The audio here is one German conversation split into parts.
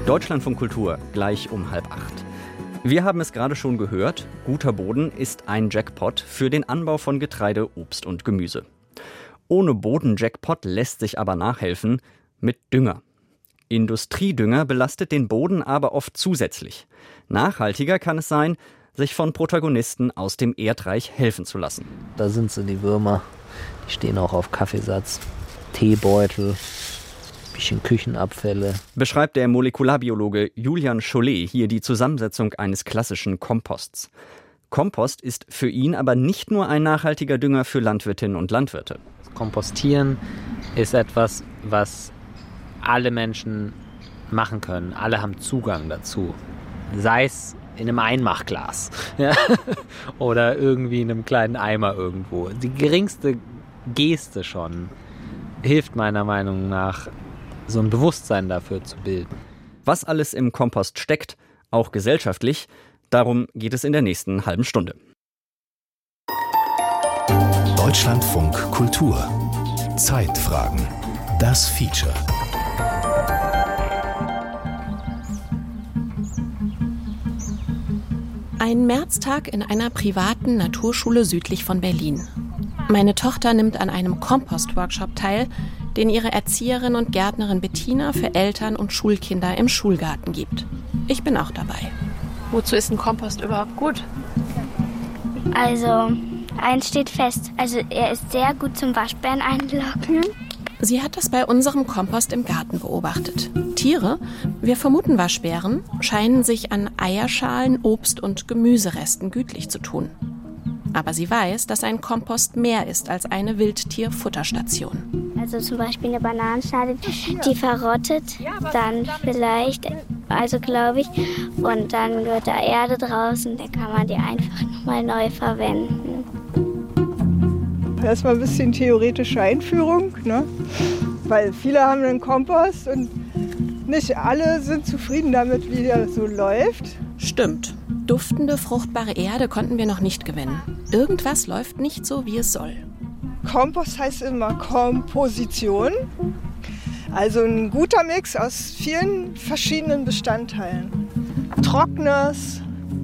Deutschlandfunk Kultur, gleich um 7:30. Wir haben es gerade schon gehört, guter Boden ist ein Jackpot für den Anbau von Getreide, Obst und Gemüse. Ohne Bodenjackpot lässt sich aber nachhelfen mit Dünger. Industriedünger belastet den Boden aber oft zusätzlich. Nachhaltiger kann es sein, sich von Protagonisten aus dem Erdreich helfen zu lassen. Da sind sie, die Würmer. Die stehen auch auf Kaffeesatz, Teebeutel, bisschen Küchenabfälle. Beschreibt der Molekularbiologe Julian Chollet hier die Zusammensetzung eines klassischen Komposts. Kompost ist für ihn aber nicht nur ein nachhaltiger Dünger für Landwirtinnen und Landwirte. Kompostieren ist etwas, was alle Menschen machen können. Alle haben Zugang dazu. Sei es in einem Einmachglas, ja? Oder irgendwie in einem kleinen Eimer irgendwo. Die geringste Geste schon hilft meiner Meinung nach, so ein Bewusstsein dafür zu bilden. Was alles im Kompost steckt, auch gesellschaftlich, darum geht es in der nächsten halben Stunde. Deutschlandfunk Kultur. Zeitfragen. Das Feature. Ein Märztag in einer privaten Naturschule südlich von Berlin. Meine Tochter nimmt an einem Kompost-Workshop teil, den ihre Erzieherin und Gärtnerin Bettina für Eltern und Schulkinder im Schulgarten gibt. Ich bin auch dabei. Wozu ist ein Kompost überhaupt gut? Also, eins steht fest. Also, er ist sehr gut zum Waschbären einlocken. Sie hat das bei unserem Kompost im Garten beobachtet. Tiere, wir vermuten Waschbären, scheinen sich an Eierschalen, Obst- und Gemüseresten gütlich zu tun. Aber sie weiß, dass ein Kompost mehr ist als eine Wildtierfutterstation. Also zum Beispiel eine Bananenschale, die verrottet, dann vielleicht, also glaube ich, und dann wird da Erde draußen, dann kann man die einfach nochmal neu verwenden. Erstmal ein bisschen theoretische Einführung, ne? Weil viele haben einen Kompost und nicht alle sind zufrieden damit, wie der so läuft. Stimmt. Duftende, fruchtbare Erde konnten wir noch nicht gewinnen. Irgendwas läuft nicht so, wie es soll. Kompost heißt immer Komposition. Also ein guter Mix aus vielen verschiedenen Bestandteilen. Trockenes,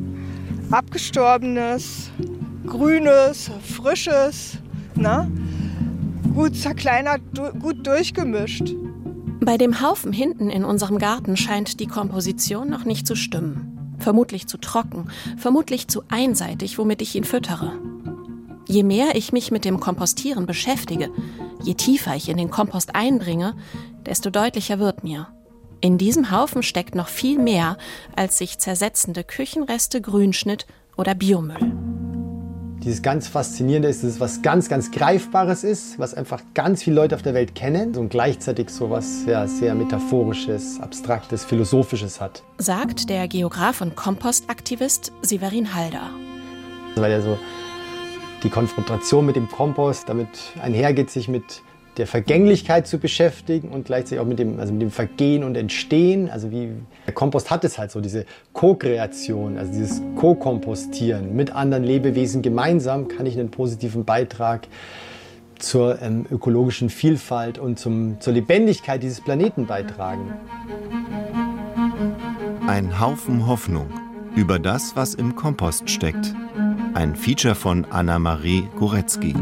abgestorbenes, grünes, frisches, ne? Gut zerkleinert, gut durchgemischt. Bei dem Haufen hinten in unserem Garten scheint die Komposition noch nicht zu stimmen. Vermutlich zu trocken, vermutlich zu einseitig, womit ich ihn füttere. Je mehr ich mich mit dem Kompostieren beschäftige, je tiefer ich in den Kompost eindringe, desto deutlicher wird mir: In diesem Haufen steckt noch viel mehr als sich zersetzende Küchenreste, Grünschnitt oder Biomüll. Dieses ganz Faszinierende ist, dass es was ganz, ganz Greifbares ist, was einfach ganz viele Leute auf der Welt kennen und gleichzeitig so was sehr Metaphorisches, Abstraktes, Philosophisches hat. Sagt der Geograf und Kompostaktivist Severin Halder. Weil ja so die Konfrontation mit dem Kompost damit einhergeht, sich mit der Vergänglichkeit zu beschäftigen und gleichzeitig auch mit dem Vergehen und Entstehen. Also wie der Kompost hat es halt so, diese Co-Kreation, also dieses Co-Kompostieren. Mit anderen Lebewesen gemeinsam kann ich einen positiven Beitrag zur ökologischen Vielfalt und zur Lebendigkeit dieses Planeten beitragen. Ein Haufen Hoffnung über das, was im Kompost steckt. Ein Feature von Anna-Marie Goretzky.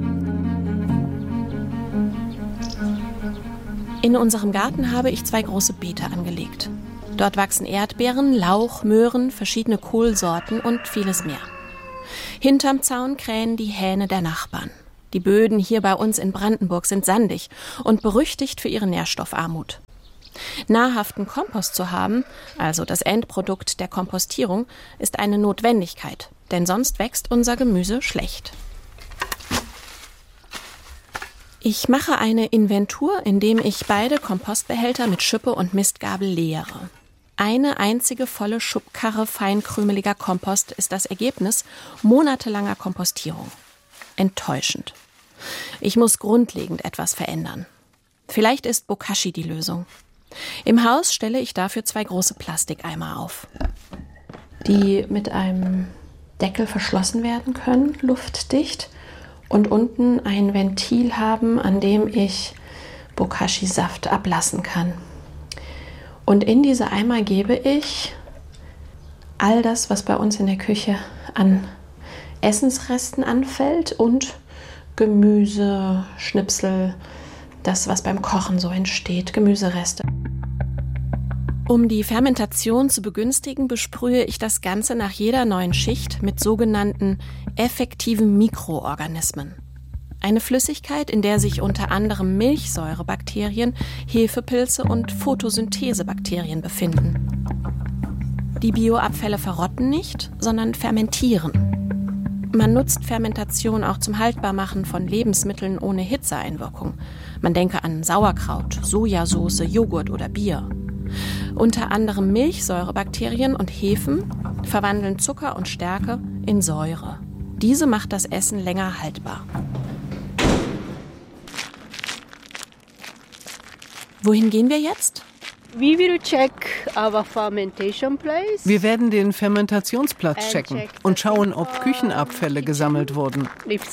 In unserem Garten habe ich 2 große Beete angelegt. Dort wachsen Erdbeeren, Lauch, Möhren, verschiedene Kohlsorten und vieles mehr. Hinterm Zaun krähen die Hähne der Nachbarn. Die Böden hier bei uns in Brandenburg sind sandig und berüchtigt für ihre Nährstoffarmut. Nahrhaften Kompost zu haben, also das Endprodukt der Kompostierung, ist eine Notwendigkeit, denn sonst wächst unser Gemüse schlecht. Ich mache eine Inventur, indem ich beide Kompostbehälter mit Schippe und Mistgabel leere. Eine einzige volle Schubkarre feinkrümeliger Kompost ist das Ergebnis monatelanger Kompostierung. Enttäuschend. Ich muss grundlegend etwas verändern. Vielleicht ist Bokashi die Lösung. Im Haus stelle ich dafür 2 große Plastikeimer auf, die mit einem Deckel verschlossen werden können, luftdicht, und unten ein Ventil haben, an dem ich Bokashi-Saft ablassen kann. Und in diese Eimer gebe ich all das, was bei uns in der Küche an Essensresten anfällt und Gemüse, Schnipsel, das, was beim Kochen so entsteht, Gemüsereste. Um die Fermentation zu begünstigen, besprühe ich das Ganze nach jeder neuen Schicht mit sogenannten effektiven Mikroorganismen. Eine Flüssigkeit, in der sich unter anderem Milchsäurebakterien, Hefepilze und Photosynthesebakterien befinden. Die Bioabfälle verrotten nicht, sondern fermentieren. Man nutzt Fermentation auch zum Haltbarmachen von Lebensmitteln ohne Hitzeeinwirkung. Man denke an Sauerkraut, Sojasauce, Joghurt oder Bier. Unter anderem Milchsäurebakterien und Hefen verwandeln Zucker und Stärke in Säure. Diese macht das Essen länger haltbar. Wohin gehen wir jetzt? Wir werden den Fermentationsplatz checken und schauen, ob Küchenabfälle gesammelt wurden.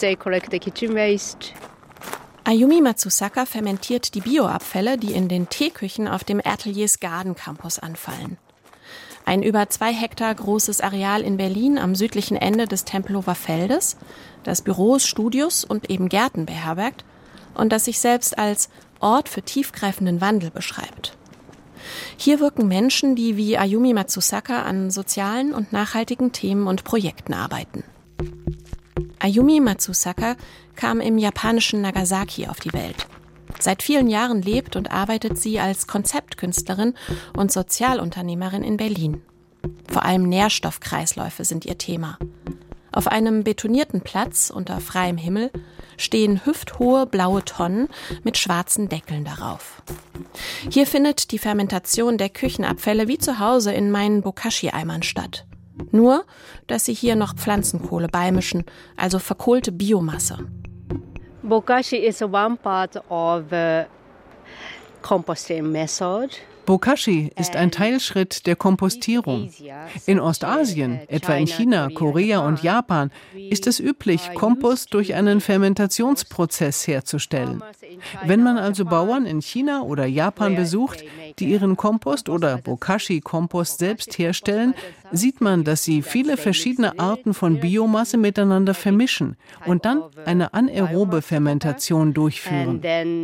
Ayumi Matsusaka fermentiert die Bioabfälle, die in den Teeküchen auf dem Ateliers Garden Campus anfallen. Ein über 2 Hektar großes Areal in Berlin am südlichen Ende des Tempelhofer Feldes, das Büros, Studios und eben Gärten beherbergt und das sich selbst als Ort für tiefgreifenden Wandel beschreibt. Hier wirken Menschen, die wie Ayumi Matsusaka an sozialen und nachhaltigen Themen und Projekten arbeiten. Ayumi Matsusaka kam im japanischen Nagasaki auf die Welt. Seit vielen Jahren lebt und arbeitet sie als Konzeptkünstlerin und Sozialunternehmerin in Berlin. Vor allem Nährstoffkreisläufe sind ihr Thema. Auf einem betonierten Platz unter freiem Himmel stehen hüfthohe blaue Tonnen mit schwarzen Deckeln darauf. Hier findet die Fermentation der Küchenabfälle wie zu Hause in meinen Bokashi-Eimern statt. Nur, dass sie hier noch Pflanzenkohle beimischen, also verkohlte Biomasse. Bokashi is one part of the composting method. Bokashi ist ein Teilschritt der Kompostierung. In Ostasien, etwa in China, Korea und Japan, ist es üblich, Kompost durch einen Fermentationsprozess herzustellen. Wenn man also Bauern in China oder Japan besucht, die ihren Kompost oder Bokashi-Kompost selbst herstellen, sieht man, dass sie viele verschiedene Arten von Biomasse miteinander vermischen und dann eine anaerobe Fermentation durchführen.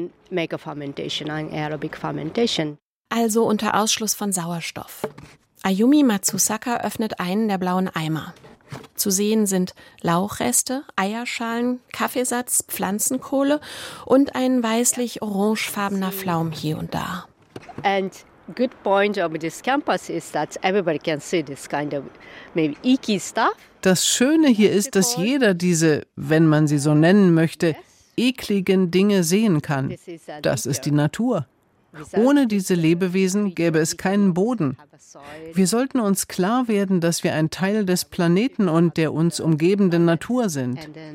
Also unter Ausschluss von Sauerstoff. Ayumi Matsusaka öffnet einen der blauen Eimer. Zu sehen sind Lauchreste, Eierschalen, Kaffeesatz, Pflanzenkohle und ein weißlich-orangefarbener Pflaum hier und da. And good point of this campus is that everybody can see this kind of maybe icky stuff. Das Schöne hier ist, dass jeder diese, wenn man sie so nennen möchte, ekligen Dinge sehen kann. Das ist die Natur. Ohne diese Lebewesen gäbe es keinen Boden. Wir sollten uns klar werden, dass wir ein Teil des Planeten und der uns umgebenden Natur sind.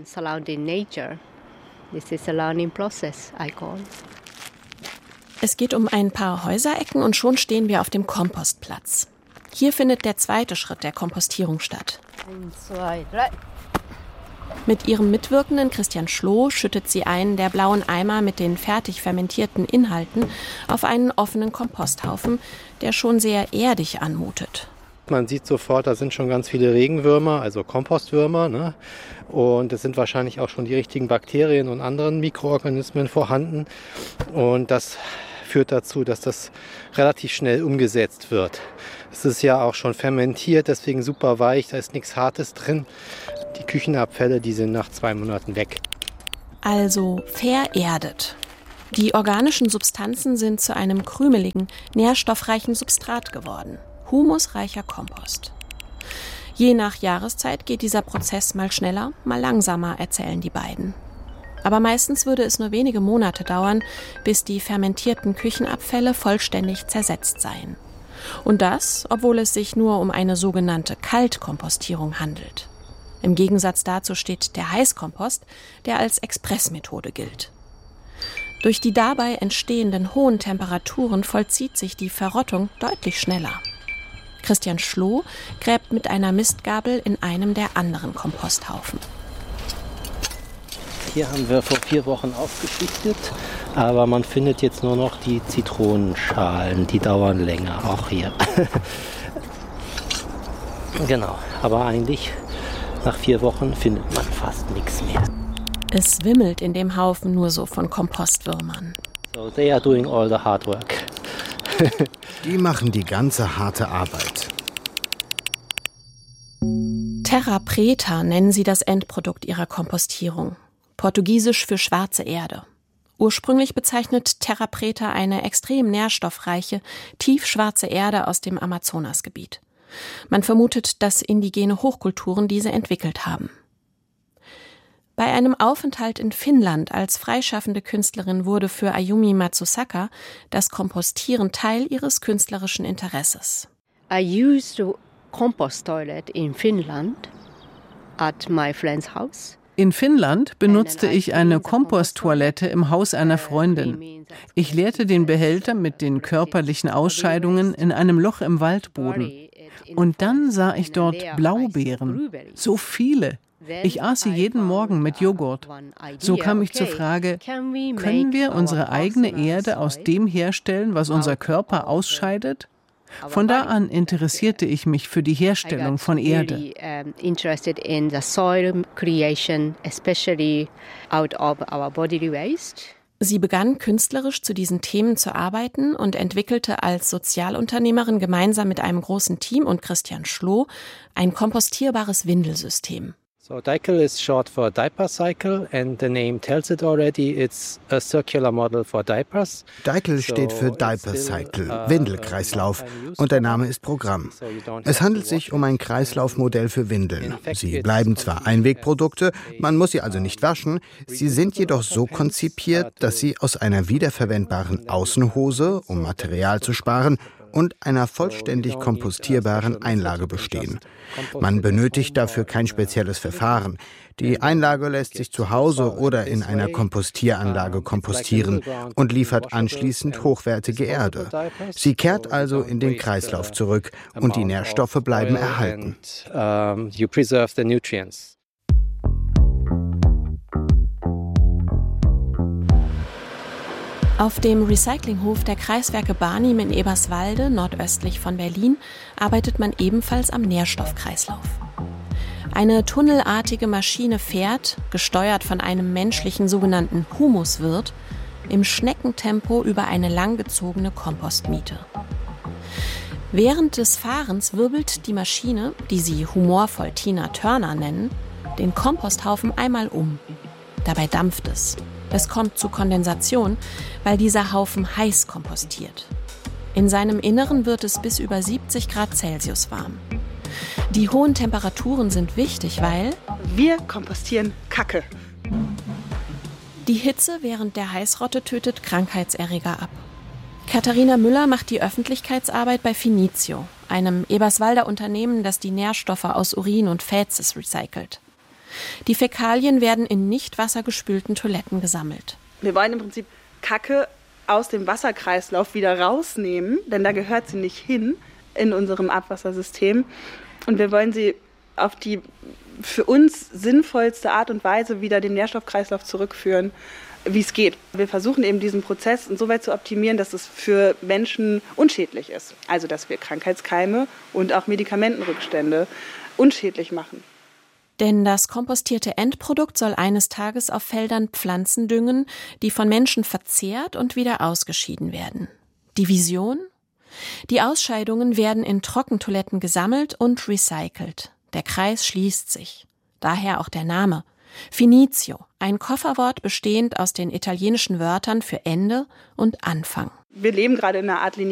Es geht um ein paar Häuserecken und schon stehen wir auf dem Kompostplatz. Hier findet der zweite Schritt der Kompostierung statt. 1, 2, 3. Mit ihrem Mitwirkenden Christian Schloh schüttet sie einen der blauen Eimer mit den fertig fermentierten Inhalten auf einen offenen Komposthaufen, der schon sehr erdig anmutet. Man sieht sofort, da sind schon ganz viele Regenwürmer, also Kompostwürmer, ne? Und es sind wahrscheinlich auch schon die richtigen Bakterien und anderen Mikroorganismen vorhanden. Und das führt dazu, dass das relativ schnell umgesetzt wird. Es ist ja auch schon fermentiert, deswegen super weich, da ist nichts Hartes drin. Die Küchenabfälle, die sind nach 2 Monaten weg. Also vererdet. Die organischen Substanzen sind zu einem krümeligen, nährstoffreichen Substrat geworden. Humusreicher Kompost. Je nach Jahreszeit geht dieser Prozess mal schneller, mal langsamer, erzählen die beiden. Aber meistens würde es nur wenige Monate dauern, bis die fermentierten Küchenabfälle vollständig zersetzt seien. Und das, obwohl es sich nur um eine sogenannte Kaltkompostierung handelt. Im Gegensatz dazu steht der Heißkompost, der als Expressmethode gilt. Durch die dabei entstehenden hohen Temperaturen vollzieht sich die Verrottung deutlich schneller. Christian Schloh gräbt mit einer Mistgabel in einem der anderen Komposthaufen. Hier haben wir vor 4 Wochen aufgeschichtet Aber man findet jetzt nur noch die Zitronenschalen, die dauern länger, auch hier. Genau, aber eigentlich nach 4 Wochen findet man fast nichts mehr. Es wimmelt in dem Haufen nur so von Kompostwürmern. So, they are doing all the hard work. Die machen die ganze harte Arbeit. Terra Preta nennen sie das Endprodukt ihrer Kompostierung. Portugiesisch für schwarze Erde. Ursprünglich bezeichnet Terra Preta eine extrem nährstoffreiche, tiefschwarze Erde aus dem Amazonasgebiet. Man vermutet, dass indigene Hochkulturen diese entwickelt haben. Bei einem Aufenthalt in Finnland als freischaffende Künstlerin wurde für Ayumi Matsusaka das Kompostieren Teil ihres künstlerischen Interesses. I used a compost toilet in Finland at my friend's house. In Finnland benutzte ich eine Komposttoilette im Haus einer Freundin. Ich leerte den Behälter mit den körperlichen Ausscheidungen in einem Loch im Waldboden. Und dann sah ich dort Blaubeeren. So viele. Ich aß sie jeden Morgen mit Joghurt. So kam ich zur Frage, können wir unsere eigene Erde aus dem herstellen, was unser Körper ausscheidet? Von da an interessierte ich mich für die Herstellung von Erde. Sie begann künstlerisch zu diesen Themen zu arbeiten und entwickelte als Sozialunternehmerin gemeinsam mit einem großen Team und Christian Schloh ein kompostierbares Windelsystem. So Dicycle is short for diaper cycle and the name tells it already, it's a circular model for diapers. Dicycle steht für Diaper Cycle, Windelkreislauf, und der Name ist Programm. Es handelt sich um ein Kreislaufmodell für Windeln. Sie bleiben zwar Einwegprodukte, man muss sie also nicht waschen, sie sind jedoch so konzipiert, dass sie aus einer wiederverwendbaren Außenhose, um Material zu sparen, und einer vollständig kompostierbaren Einlage bestehen. Man benötigt dafür kein spezielles Verfahren. Die Einlage lässt sich zu Hause oder in einer Kompostieranlage kompostieren und liefert anschließend hochwertige Erde. Sie kehrt also in den Kreislauf zurück und die Nährstoffe bleiben erhalten. Auf dem Recyclinghof der Kreiswerke Barnim in Eberswalde, nordöstlich von Berlin, arbeitet man ebenfalls am Nährstoffkreislauf. Eine tunnelartige Maschine fährt, gesteuert von einem menschlichen sogenannten Humuswirt, im Schneckentempo über eine langgezogene Kompostmiete. Während des Fahrens wirbelt die Maschine, die sie humorvoll Tina Turner nennen, den Komposthaufen einmal um. Dabei dampft es. Es kommt zu Kondensation, weil dieser Haufen heiß kompostiert. In seinem Inneren wird es bis über 70 Grad Celsius warm. Die hohen Temperaturen sind wichtig, weil wir kompostieren Kacke. Die Hitze während der Heißrotte tötet Krankheitserreger ab. Katharina Müller macht die Öffentlichkeitsarbeit bei Finizio, einem Eberswalder Unternehmen, das die Nährstoffe aus Urin und Fäzes recycelt. Die Fäkalien werden in nicht wassergespülten Toiletten gesammelt. Wir wollen im Prinzip Kacke aus dem Wasserkreislauf wieder rausnehmen, denn da gehört sie nicht hin in unserem Abwassersystem. Und wir wollen sie auf die für uns sinnvollste Art und Weise wieder den Nährstoffkreislauf zurückführen, wie es geht. Wir versuchen eben diesen Prozess insoweit zu optimieren, dass es für Menschen unschädlich ist. Also dass wir Krankheitskeime und auch Medikamentenrückstände unschädlich machen. Denn das kompostierte Endprodukt soll eines Tages auf Feldern Pflanzen düngen, die von Menschen verzehrt und wieder ausgeschieden werden. Die Vision? Die Ausscheidungen werden in Trockentoiletten gesammelt und recycelt. Der Kreis schließt sich. Daher auch der Name. Finizio, ein Kofferwort bestehend aus den italienischen Wörtern für Ende und Anfang. Wir leben gerade in einer Art